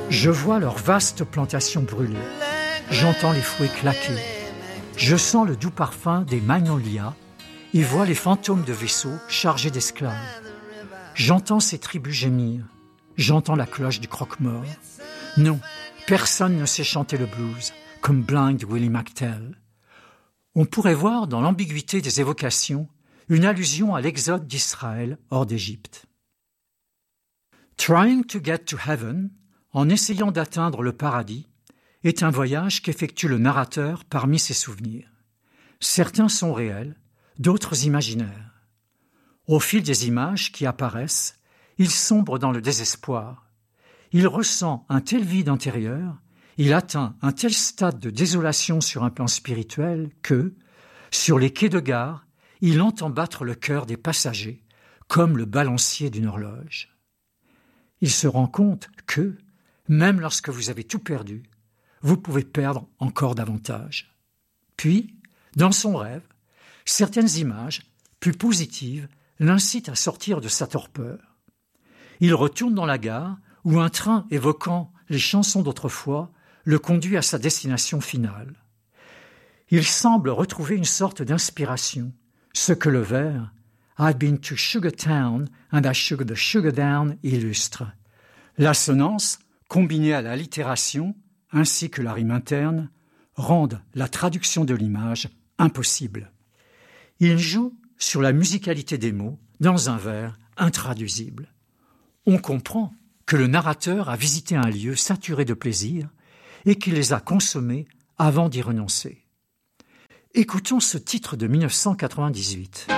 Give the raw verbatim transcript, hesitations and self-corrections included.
Je vois leurs vastes plantations brûler. J'entends les fouets claquer. Je sens le doux parfum des magnolias et vois les fantômes de vaisseaux chargés d'esclaves. J'entends ces tribus gémir. J'entends la cloche du croque-mort. Non, personne ne sait chanter le blues comme Blind Willie McTell. On pourrait voir dans l'ambiguïté des évocations une allusion à l'exode d'Israël hors d'Égypte. Trying to get to heaven, en essayant d'atteindre le paradis, est un voyage qu'effectue le narrateur parmi ses souvenirs. Certains sont réels, d'autres imaginaires. Au fil des images qui apparaissent, il sombre dans le désespoir. Il ressent un tel vide intérieur, il atteint un tel stade de désolation sur un plan spirituel que, sur les quais de gare, il entend battre le cœur des passagers, comme le balancier d'une horloge. Il se rend compte que, même lorsque vous avez tout perdu, vous pouvez perdre encore davantage. Puis, dans son rêve, certaines images, plus positives, l'incitent à sortir de sa torpeur. Il retourne dans la gare où un train évoquant les chansons d'autrefois le conduit à sa destination finale. Il semble retrouver une sorte d'inspiration, ce que le vers « I've been to Sugar Town and I sugared the sugar down » illustre. L'assonance, combinée à l'allitération, ainsi que la rime interne, rendent la traduction de l'image impossible. Il joue sur la musicalité des mots dans un vers intraduisible. On comprend que le narrateur a visité un lieu saturé de plaisir et qu'il les a consommés avant d'y renoncer. Écoutons ce titre de mille neuf cent quatre-vingt-dix-huit.